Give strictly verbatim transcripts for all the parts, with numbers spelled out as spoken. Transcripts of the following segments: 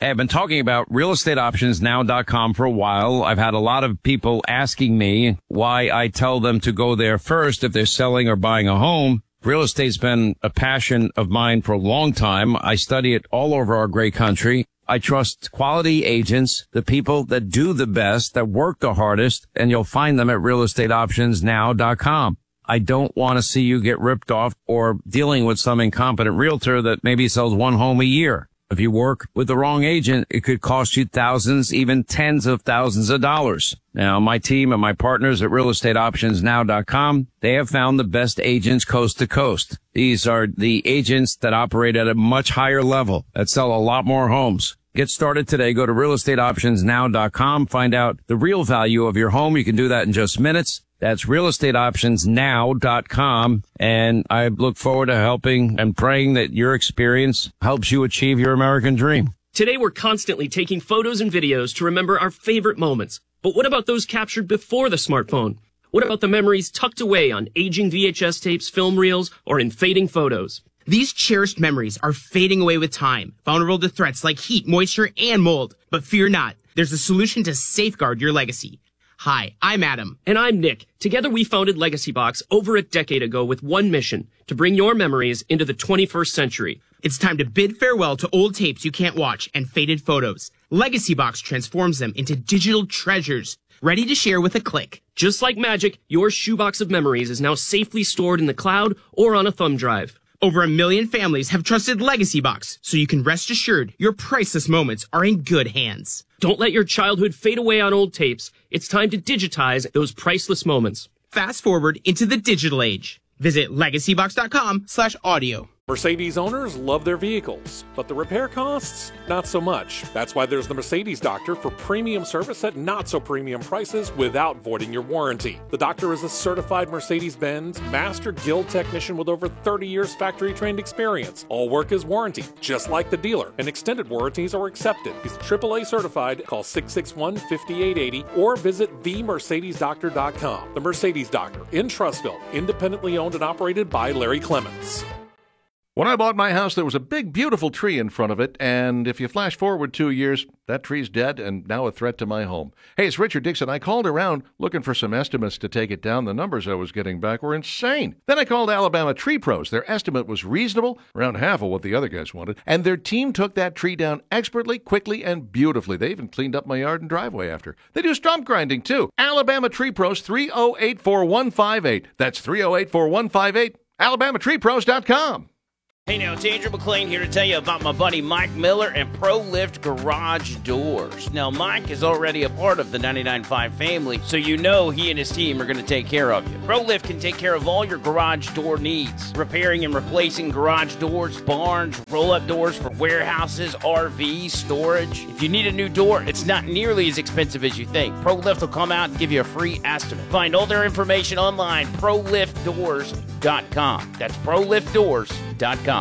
Hey, I've been talking about real estate options now dot com for a while. I've had a lot of people asking me why I tell them to go there first if they're selling or buying a home. Real estate's been a passion of mine for a long time. I study it all over our great country. I trust quality agents, the people that do the best, that work the hardest, and you'll find them at real estate options now dot com. I don't want to see you get ripped off or dealing with some incompetent realtor that maybe sells one home a year. If you work with the wrong agent, it could cost you thousands, even tens of thousands of dollars. Now, my team and my partners at real estate options now dot com, they have found the best agents coast to coast. These are the agents that operate at a much higher level, that sell a lot more homes. Get started today. Go to real estate options now dot com. Find out the real value of your home. You can do that in just minutes. That's real estate options now dot com. And I look forward to helping and praying that your experience helps you achieve your American dream. Today, we're constantly taking photos and videos to remember our favorite moments. But what about those captured before the smartphone? What about the memories tucked away on aging V H S tapes, film reels, or in fading photos? These cherished memories are fading away with time, vulnerable to threats like heat, moisture, and mold. But fear not, there's a solution to safeguard your legacy. Hi, I'm Adam. And I'm Nick. Together we founded Legacy Box over a decade ago with one mission, to bring your memories into the twenty-first century. It's time to bid farewell to old tapes you can't watch and faded photos. Legacy Box transforms them into digital treasures, ready to share with a click. Just like magic, your shoebox of memories is now safely stored in the cloud or on a thumb drive. Over a million families have trusted Legacy Box, so you can rest assured your priceless moments are in good hands. Don't let your childhood fade away on old tapes. It's time to digitize those priceless moments. Fast forward into the digital age. Visit legacy box dot com slash audio. Mercedes owners love their vehicles, but the repair costs, not so much. That's why there's the Mercedes Doctor for premium service at not so premium prices without voiding your warranty. The Doctor is a certified Mercedes-Benz Master Guild technician with over thirty years factory-trained experience. All work is warranty, just like the dealer, and extended warranties are accepted. He's triple A certified. Call six six one, five eight eight zero or visit the mercedes doctor dot com. The Mercedes Doctor in Trussville, independently owned and operated by Larry Clements. When I bought my house, there was a big, beautiful tree in front of it, and if you flash forward two years, that tree's dead and now a threat to my home. Hey, it's Richard Dixon. I called around looking for some estimates to take it down. The numbers I was getting back were insane. Then I called Alabama Tree Pros. Their estimate was reasonable, around half of what the other guys wanted, and their team took that tree down expertly, quickly, and beautifully. They even cleaned up my yard and driveway after. They do stump grinding, too. Alabama Tree Pros, three oh eight, four one five eight. That's three oh eight, four one five eight, alabama tree pros dot com. Hey now, it's Andrew McLean here to tell you about my buddy Mike Miller and ProLift Garage Doors. Now, Mike is already a part of the ninety-nine point five family, so you know he and his team are going to take care of you. ProLift can take care of all your garage door needs, repairing and replacing garage doors, barns, roll-up doors for warehouses, R Vs, storage. If you need a new door, it's not nearly as expensive as you think. ProLift will come out and give you a free estimate. Find all their information online, pro lift doors dot com. That's pro lift doors dot com.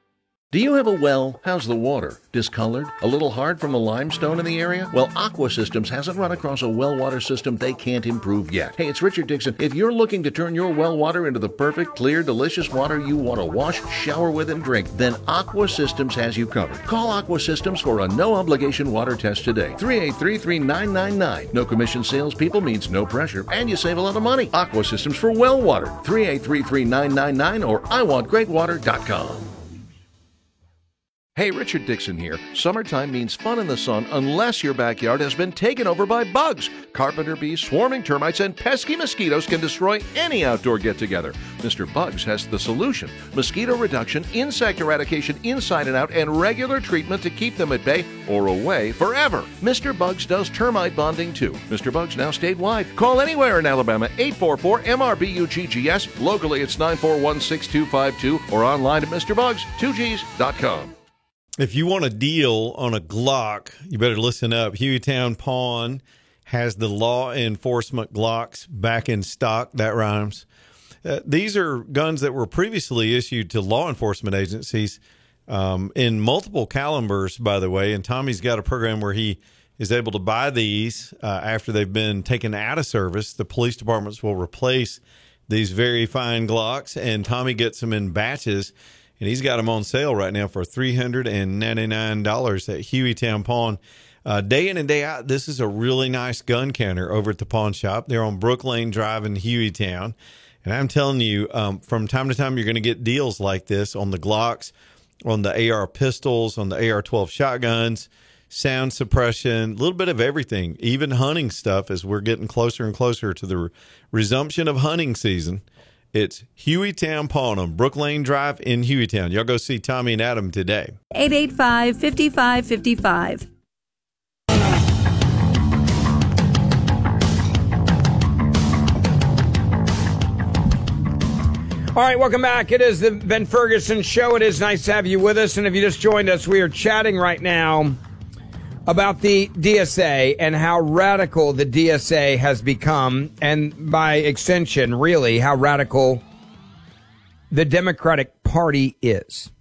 Do you have a well? How's the water? Discolored? A little hard from the limestone in the area? Well, Aqua Systems hasn't run across a well water system they can't improve yet. Hey, it's Richard Dixon. If you're looking to turn your well water into the perfect, clear, delicious water you want to wash, shower with, and drink, then Aqua Systems has you covered. Call Aqua Systems for a no-obligation water test today. three eight three, three nine nine nine. No commission salespeople means no pressure, and you save a lot of money. Aqua Systems for well water. three eight three, three nine nine nine or I want great water dot com. Hey, Richard Dixon here. Summertime means fun in the sun unless your backyard has been taken over by bugs. Carpenter bees, swarming termites, and pesky mosquitoes can destroy any outdoor get-together. Mister Bugs has the solution. Mosquito reduction, insect eradication inside and out, and regular treatment to keep them at bay or away forever. Mister Bugs does termite bonding too. Mister Bugs now statewide. Call anywhere in Alabama, eight four four M R B U G G S. Locally, it's nine four one, six two five two or online at Mister Bugs two Gs dot com. If you want a deal on a Glock, you better listen up. Hueytown Pawn has the law enforcement Glocks back in stock. That rhymes. Uh, these are guns that were previously issued to law enforcement agencies um, in multiple calibers, by the way. And Tommy's got a program where he is able to buy these uh, after they've been taken out of service. The police departments will replace these very fine Glocks, and Tommy gets them in batches. and he's got them on sale right now for three hundred ninety-nine dollars at Hueytown Pawn. Uh, day in and day out, this is a really nice gun counter over at the pawn shop. They're on Brook Lane Drive in Hueytown. And I'm telling you, um, from time to time, you're going to get deals like this on the Glocks, on the A R pistols, on the A R twelve shotguns, sound suppression, a little bit of everything, even hunting stuff as we're getting closer and closer to the re- resumption of hunting season. It's Hueytown Pawn on Brook Lane Drive in Hueytown. Y'all go see Tommy and Adam today. eight eight five, five five five five. All right, welcome back. It is the Ben Ferguson Show. It is nice to have you with us. And if you just joined us, we are chatting right now about the D S A and how radical the D S A has become. And by extension, really, how radical the Democratic Party is.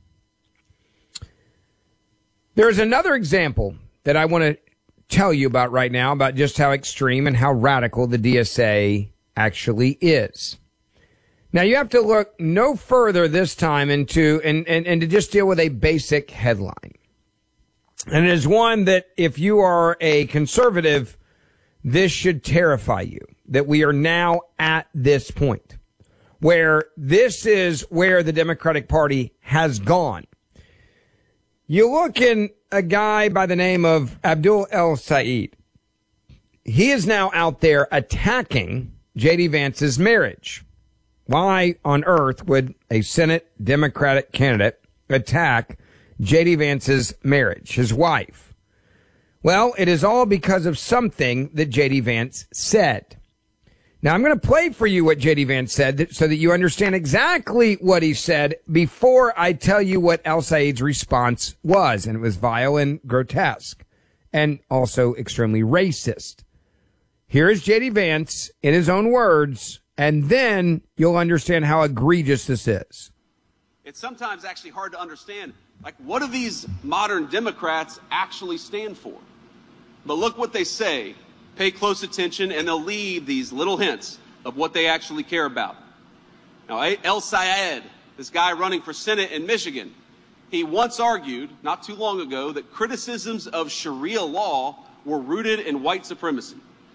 There's another example that I want to tell you about right now about just how extreme and how radical the D S A actually is. Now, you have to look no further this time into and, and, and to just deal with a basic headline. And it is one that if you are a conservative, this should terrify you, that we are now at this point where this is where the Democratic Party has gone. You look in a guy by the name of Abdul El-Sayed. He is now out there attacking J D. Vance's marriage. Why on earth would a Senate Democratic candidate attack J D. Vance's marriage, his wife? Well, it is all because of something that J D. Vance said. Now, I'm going to play for you what J D. Vance said so that you understand exactly what he said before I tell you what El-Sayed's response was. And it was vile and grotesque and also extremely racist. Here is J D. Vance in his own words. And then you'll understand how egregious this is. It's sometimes actually hard to understand, like, what do these modern Democrats actually stand for? But look what they say. Pay close attention, and they'll leave these little hints of what they actually care about. Now, El-Sayed, this guy running for Senate in Michigan, he once argued, not too long ago, that criticisms of Sharia law were rooted in white supremacy.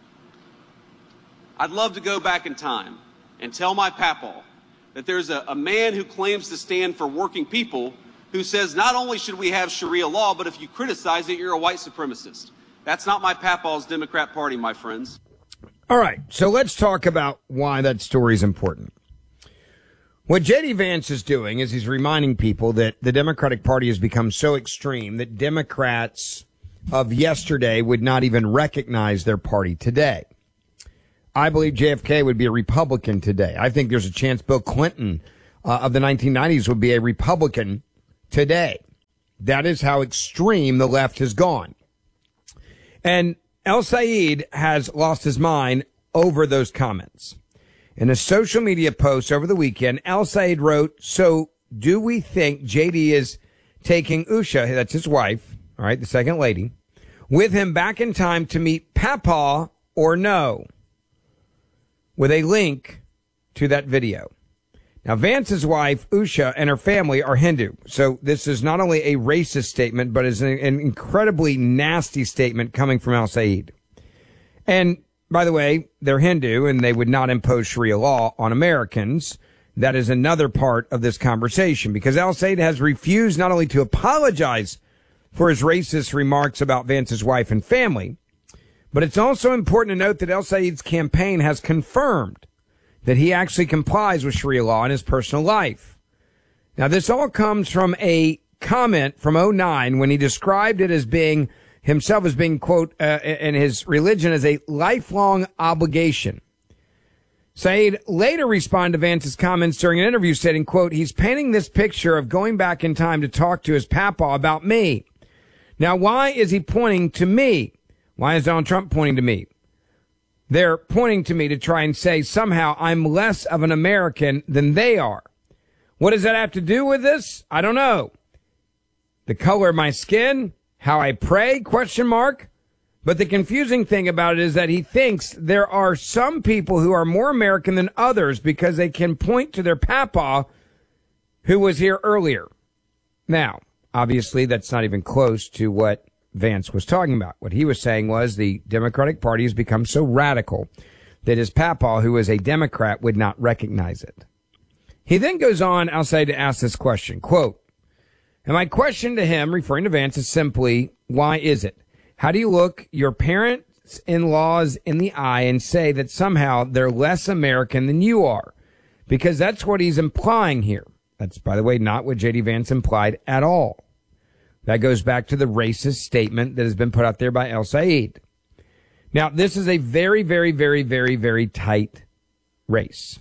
I'd love to go back in time and tell my papaw that there's a, a man who claims to stand for working people who says not only should we have Sharia law, but if you criticize it, you're a white supremacist. That's not my papaw's Democrat Party, my friends. All right, so let's talk about why that story is important. What J D. Vance is doing is he's reminding people that the Democratic Party has become so extreme that Democrats of yesterday would not even recognize their party today. I believe J F K would be a Republican today. I think there's a chance Bill Clinton uh, of the nineteen nineties would be a Republican today. That is how extreme the left has gone. And El-Sayed has lost his mind over those comments. In a social media post over the weekend, El-Sayed wrote, "So do we think J D is taking Usha," that's his wife, all right, the second lady, "with him back in time to meet Papa or no?" With a link to that video. Now, Vance's wife, Usha, and her family are Hindu. So this is not only a racist statement, but is an, an incredibly nasty statement coming from El-Sayed. And by the way, they're Hindu and they would not impose Sharia law on Americans. That is another part of this conversation because El-Sayed has refused not only to apologize for his racist remarks about Vance's wife and family, but it's also important to note that El-Sayed's campaign has confirmed that he actually complies with Sharia law in his personal life. Now, this all comes from a comment from oh nine when he described it as being himself as being, quote, uh, and his religion as a lifelong obligation. Sayed later responded to Vance's comments during an interview stating, quote, "He's painting this picture of going back in time to talk to his papa about me. Now, why is he pointing to me? Why is Donald Trump pointing to me? They're pointing to me to try and say somehow I'm less of an American than they are. What does that have to do with this? I don't know. The color of my skin, how I pray, question mark. But the confusing thing about it is that he thinks there are some people who are more American than others because they can point to their papa who was here earlier." Now, obviously, that's not even close to what Vance was talking about. What he was saying was the Democratic Party has become so radical that his papa, who is a Democrat, would not recognize it. He then goes on outside to ask this question, quote, and my question to him, referring to Vance, is simply, why is it? How do you look your parents-in-laws in the eye and say that somehow they're less American than you are? Because that's what he's implying here. That's, by the way, not what J D. Vance implied at all. That goes back to the racist statement that has been put out there by El Said. Now, this is a very, very, very, very, very tight race.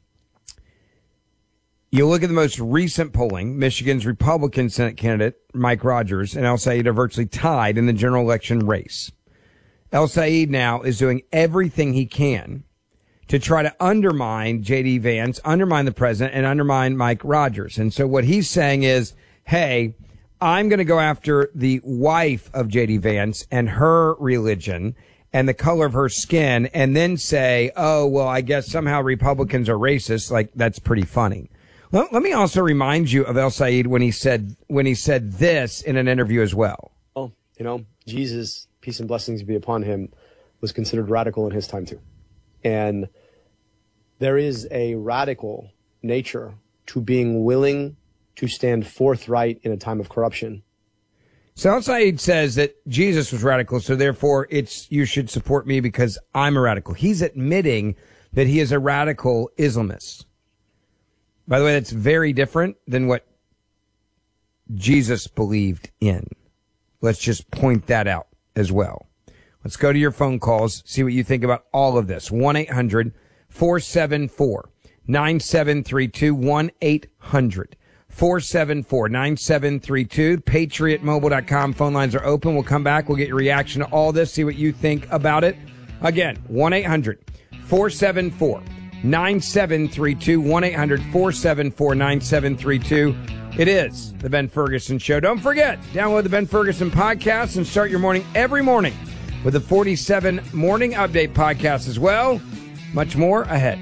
You look at the most recent polling, Michigan's Republican Senate candidate, Mike Rogers, and El Said are virtually tied in the general election race. El Said now is doing everything he can to try to undermine J D. Vance, undermine the president, and undermine Mike Rogers. And so what he's saying is, hey, I'm going to go after the wife of J D. Vance and her religion and the color of her skin, and then say, oh, well, I guess somehow Republicans are racist. Like, that's pretty funny. Let, let me also remind you of El Said when he said when he said this in an interview as well. Oh, you know, Jesus, peace and blessings be upon him, was considered radical in his time too. And there is a radical nature to being willing to stand forthright in a time of corruption. So El Said says that Jesus was radical, so therefore it's you should support me because I'm a radical. He's admitting that he is a radical Islamist. By the way, that's very different than what Jesus believed in. Let's just point that out as well. Let's go to your phone calls, see what you think about all of this. one eight hundred four seven four nine seven three two, one eight hundred four seven four nine seven three two. patriot mobile dot com phone lines are open. We'll come back. We'll get your reaction to all this, see what you think about it. Again, one eight hundred four seven four nine seven three two, one eight hundred four seven four nine seven three two. It is the Ben Ferguson Show. Don't forget, download the Ben Ferguson podcast and start your morning every morning with the forty-seven Morning Update podcast as well. Much more ahead.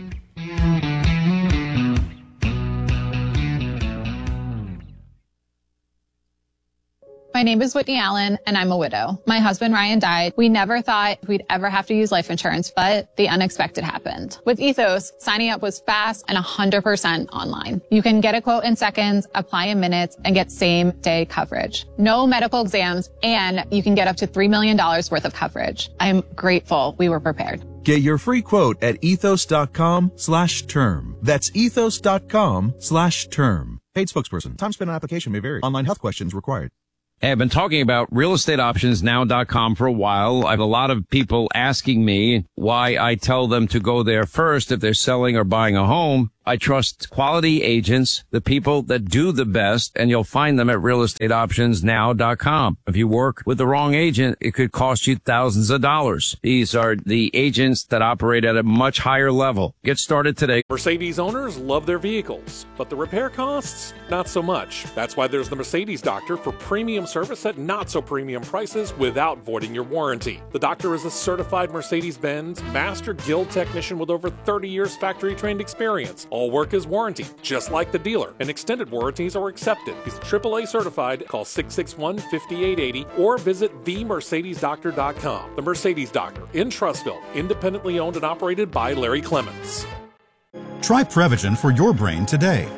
My name is Whitney Allen, and I'm a widow. My husband, Ryan, died. We never thought we'd ever have to use life insurance, but the unexpected happened. With Ethos, signing up was fast and one hundred percent online. You can get a quote in seconds, apply in minutes, and get same-day coverage. No medical exams, and you can get up to three million dollars worth of coverage. I'm grateful we were prepared. Get your free quote at ethos.com slash term. That's ethos.com slash term. Paid spokesperson. Time spent on application may vary. Online health questions required. Hey, I've been talking about real estate options now dot com for a while. I have a lot of people asking me why I tell them to go there first if they're selling or buying a home. I trust quality agents, the people that do the best, and you'll find them at real estate options now dot com. If you work with the wrong agent, it could cost you thousands of dollars. These are the agents that operate at a much higher level. Get started today. Mercedes owners love their vehicles, but the repair costs, not so much. That's why there's the Mercedes Doctor for premium service at not so premium prices without voiding your warranty. The doctor is a certified Mercedes-Benz Master Guild technician with over thirty years factory-trained experience. All work is warranted, just like the dealer, and extended warranties are accepted. He's triple A certified. Call six six one, five eight eight zero or visit the mercedes doctor dot com. The Mercedes Doctor in Trussville, independently owned and operated by Larry Clements. Try Prevagen for your brain today.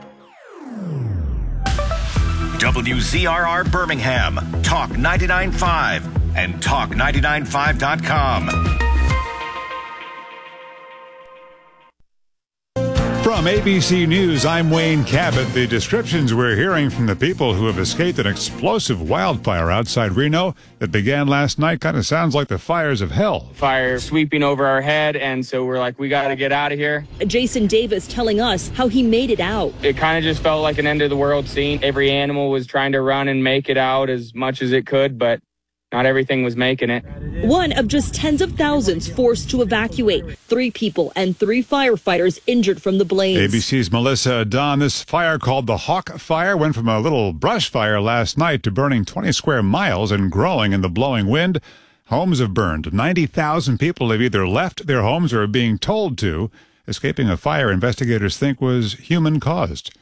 W Z R R Birmingham, Talk ninety-nine point five and talk ninety-nine five dot com. From A B C News, I'm Wayne Cabot. The descriptions we're hearing from the people who have escaped an explosive wildfire outside Reno that began last night kind of sounds like the fires of hell. Fire sweeping over our head, and so we're like, we got to get out of here. Jason Davis telling us how he made it out. It kind of just felt like an end of the world scene. Every animal was trying to run and make it out as much as it could, but not everything was making it. One of just tens of thousands forced to evacuate. Three people and three firefighters injured from the blaze. A B C's Melissa Dunn. This fire, called the Hawk Fire, went from a little brush fire last night to burning twenty square miles and growing in the blowing wind. Homes have burned. ninety thousand people have either left their homes or are being told to. Escaping a fire investigators think was human-caused.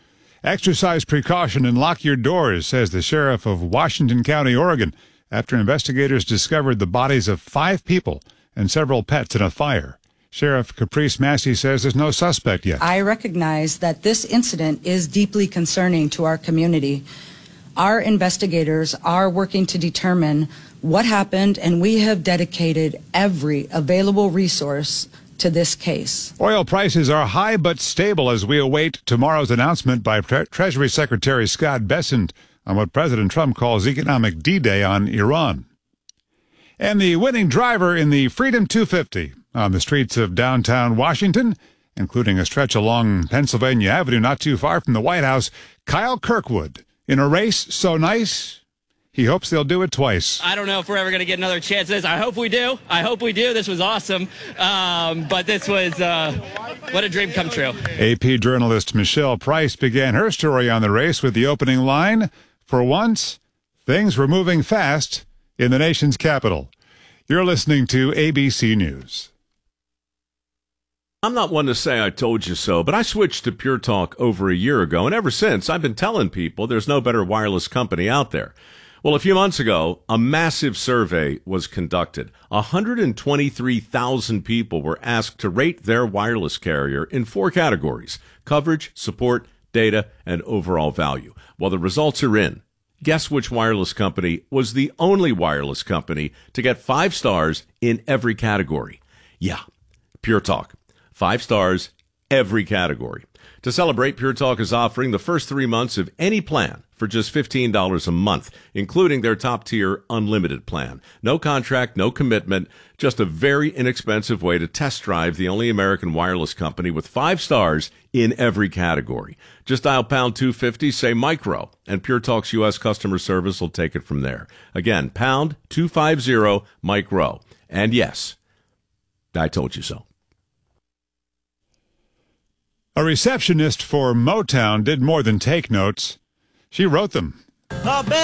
Exercise precaution and lock your doors, says the sheriff of Washington County, Oregon, after investigators discovered the bodies of five people and several pets in a fire. Sheriff Caprice Massey says there's no suspect yet. I recognize that this incident is deeply concerning to our community. Our investigators are working to determine what happened, and we have dedicated every available resource to this case. Oil prices are high but stable as we await tomorrow's announcement by Tre- Treasury Secretary Scott Bessent on what President Trump calls economic D-Day on Iran. And the winning driver in the Freedom two fifty on the streets of downtown Washington, including a stretch along Pennsylvania Avenue not too far from the White House, Kyle Kirkwood, in a race so nice, he hopes they'll do it twice. I don't know if we're ever going to get another chance at this. I hope we do. I hope we do. This was awesome. Um, but this was, uh, what a dream come true. A P journalist Michelle Price began her story on the race with the opening line, "For once, things were moving fast in the nation's capital." You're listening to A B C News. I'm not one to say I told you so, but I switched to Pure Talk over a year ago, and ever since, I've been telling people there's no better wireless company out there. Well, a few months ago, a massive survey was conducted. one hundred twenty-three thousand people were asked to rate their wireless carrier in four categories: coverage, support, data, and overall value. Well, the results are in. Guess which wireless company was the only wireless company to get five stars in every category? Yeah, Pure Talk. Five stars, every category. To celebrate, Pure Talk is offering the first three months of any plan for just fifteen dollars a month, including their top-tier unlimited plan. No contract, no commitment, just a very inexpensive way to test drive the only American wireless company with five stars in every category. Just dial pound two fifty, say micro, and Pure Talk's U S customer service will take it from there. Again, pound two fifty, micro. And yes, I told you so. A receptionist for Motown did more than take notes. She wrote them.